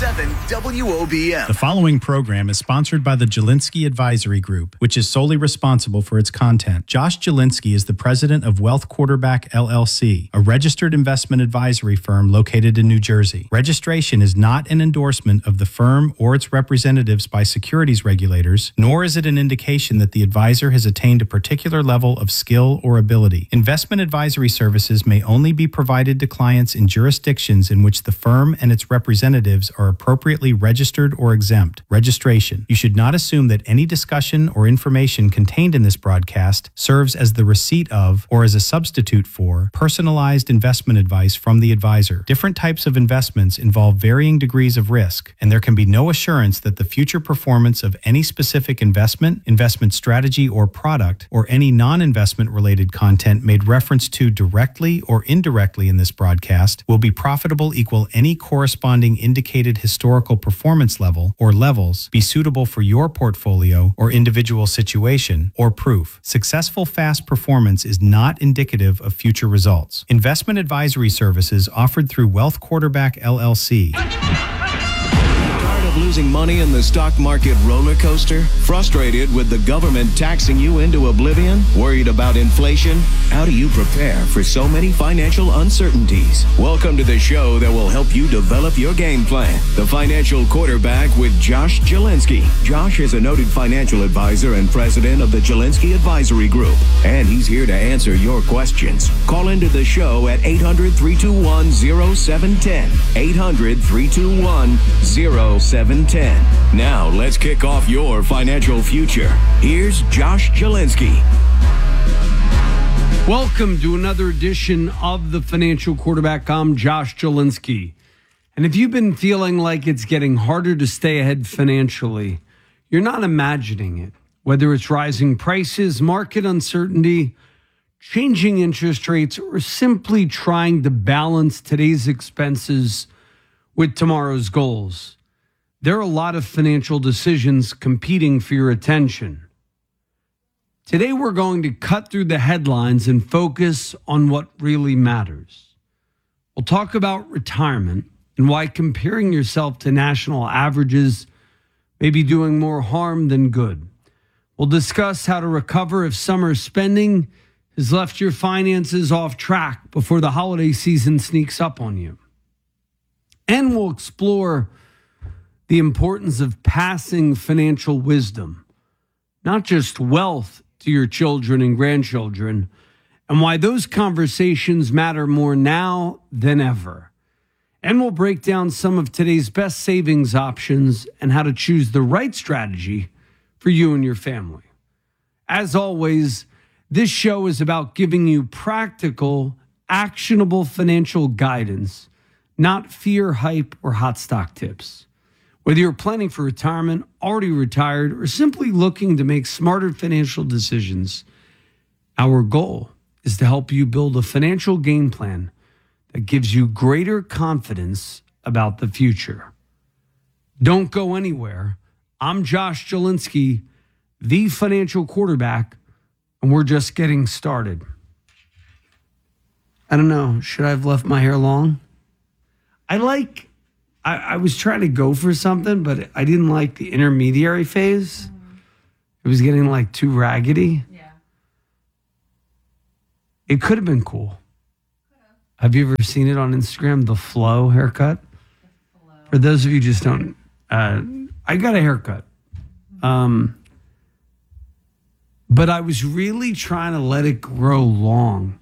101.7 WOBM. The following program is sponsored by the Jelinski Advisory Group, which is solely responsible for its content. Josh Jelinski is the president of Wealth Quarterback LLC, a registered investment advisory firm located in New Jersey. Registration is not an endorsement of the firm or its representatives by securities regulators, nor is it an indication that the advisor has attained a particular level of skill or ability. Investment advisory services may only be provided to clients in jurisdictions in which the firm and its representatives are appropriately registered or exempt. Registration. You should not assume that any discussion or information contained in this broadcast serves as the receipt of or as a substitute for personalized investment advice from the advisor. Different types of investments involve varying degrees of risk, and there can be no assurance that the future performance of any specific investment strategy, or product, or any non-investment related content made reference to directly or indirectly in this broadcast will be profitable equal any corresponding indicated historical performance level or levels, be suitable for your portfolio or individual situation, or proof. Successful fast performance is not indicative of future results. Investment advisory services offered through Wealth Quarterback LLC. Tired of losing money in the stock market roller coaster? Frustrated with the government taxing you into oblivion? Worried about inflation? How do you prepare for so many financial uncertainties? Welcome to the show that will help you develop your game plan. The Financial Quarterback with Josh Jelinski. Josh is a noted financial advisor and president of the Jelinski Advisory Group, and he's here to answer your questions. Call into the show at 800-321-0710. 800-321-0710. Now, let's kick off your financial future. Here's Josh Jelinski. Welcome to another edition of the Financial Quarterback. I'm Josh Jelinski. And if you've been feeling like it's getting harder to stay ahead financially, you're not imagining it. Whether it's rising prices, market uncertainty, changing interest rates, or simply trying to balance today's expenses with tomorrow's goals, there are a lot of financial decisions competing for your attention. Today, we're going to cut through the headlines and focus on what really matters. We'll talk about retirement and why comparing yourself to national averages may be doing more harm than good. We'll discuss how to recover if summer spending has left your finances off track before the holiday season sneaks up on you. And we'll explore the importance of passing financial wisdom, not just wealth, to your children and grandchildren, and why those conversations matter more now than ever. And we'll break down some of today's best savings options and how to choose the right strategy for you and your family. As always, this show is about giving you practical, actionable financial guidance, not fear, hype, or hot stock tips. Whether you're planning for retirement, already retired, or simply looking to make smarter financial decisions, our goal is to help you build a financial game plan that gives you greater confidence about the future. Don't go anywhere. I'm Josh Jelinski, the Financial Quarterback, and we're just getting started. I don't know. Should I have left my hair long? I was trying to go for something, but I didn't like the intermediary phase. It was getting like too raggedy. Yeah. It could have been cool. Have you ever seen it on Instagram, the Flow haircut? The Flow. For those of you who just don't, I got a haircut. But I was really trying to let it grow long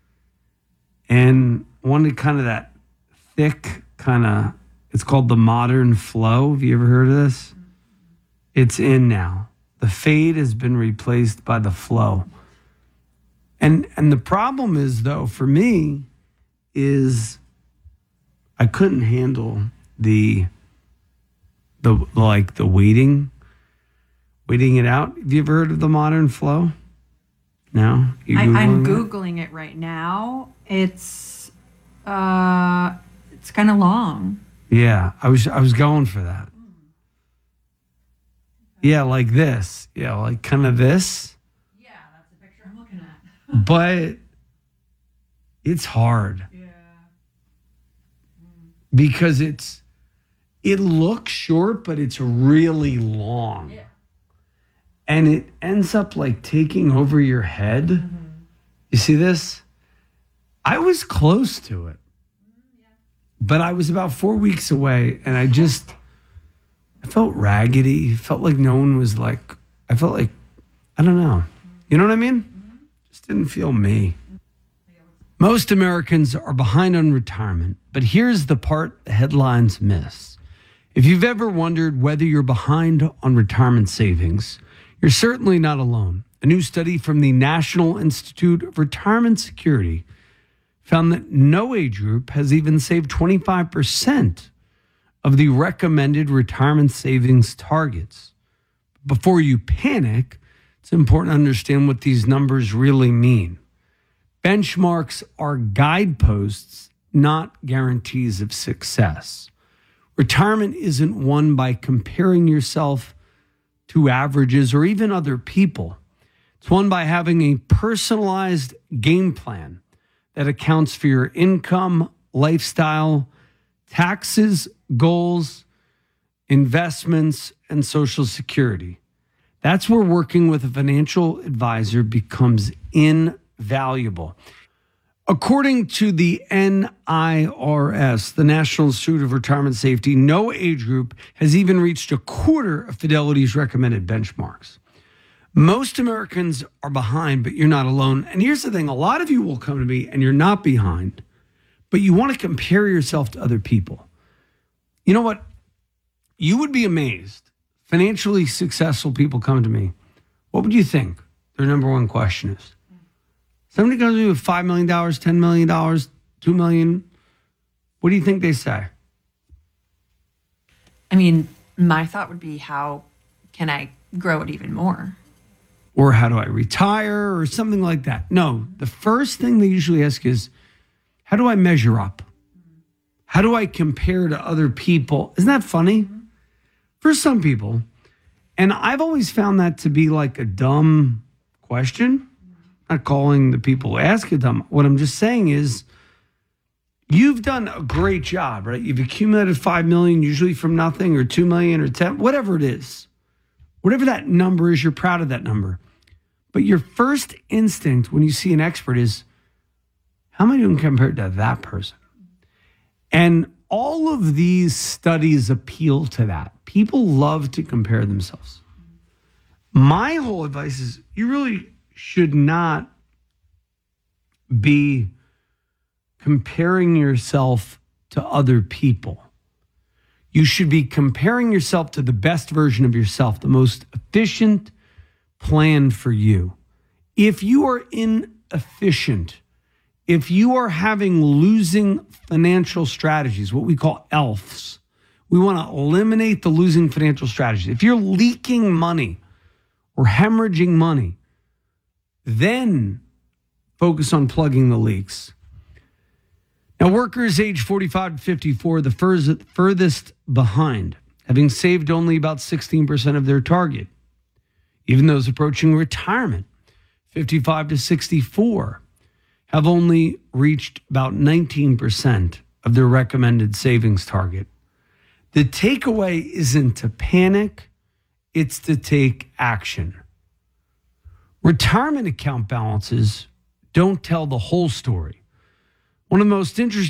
and wanted kind of that thick kind of, it's called the modern flow. Have you ever heard of this? It's in now. The fade has been replaced by the flow. And the problem is, though, for me, is I couldn't handle the waiting it out. Have you ever heard of the modern flow? No? I'm Googling it right now. It's kind of long. Yeah, I was going for that. Yeah, like this. Yeah, like kind of this. Yeah, that's the picture I'm looking at. But it's hard. Yeah. Because It looks short, but it's really long. Yeah. And it ends up like taking over your head. Mm-hmm. You see this? I was close to it. But I was about 4 weeks away, and I felt raggedy. Felt like no one was like, I felt like, I don't know. You know what I mean? Just didn't feel me. Most Americans are behind on retirement, but here's the part the headlines miss. If you've ever wondered whether you're behind on retirement savings, you're certainly not alone. A new study from the National Institute of Retirement Security found that no age group has even saved 25% of the recommended retirement savings targets. Before you panic, it's important to understand what these numbers really mean. Benchmarks are guideposts, not guarantees of success. Retirement isn't won by comparing yourself to averages or even other people. It's won by having a personalized game plan that accounts for your income, lifestyle, taxes, goals, investments, and Social Security. That's where working with a financial advisor becomes invaluable. According to the NIRS, the National Institute of Retirement Safety, no age group has even reached a quarter of Fidelity's recommended benchmarks. Most Americans are behind, but you're not alone. And here's the thing. A lot of you will come to me and you're not behind, but you want to compare yourself to other people. You know what? You would be amazed. Financially successful people come to me. What would you think their number one question is? Somebody comes to me with $5 million, $10 million, $2 million. What do you think they say? I mean, my thought would be, how can I grow it even more? Or how do I retire or something like that? No, the first thing they usually ask is, how do I measure up? How do I compare to other people? Isn't that funny? For some people. And I've always found that to be like a dumb question. I'm not calling the people who ask it dumb. What I'm just saying is, you've done a great job, right? You've accumulated $5 million, usually from nothing, or $2 million, or 10, whatever it is. Whatever that number is, you're proud of that number. But your first instinct when you see an expert is, how am I doing compared to that person? And all of these studies appeal to that. People love to compare themselves. My whole advice is, you really should not be comparing yourself to other people. You should be comparing yourself to the best version of yourself, the most efficient plan for you. If you are inefficient, if you are having losing financial strategies, what we call ELFs, we want to eliminate the losing financial strategies. If you're leaking money or hemorrhaging money, then focus on plugging the leaks. Now, workers age 45 to 54, the furthest behind, having saved only about 16% of their target. Even those approaching retirement, 55 to 64, have only reached about 19% of their recommended savings target. The takeaway isn't to panic, it's to take action. Retirement account balances don't tell the whole story. One of the most interesting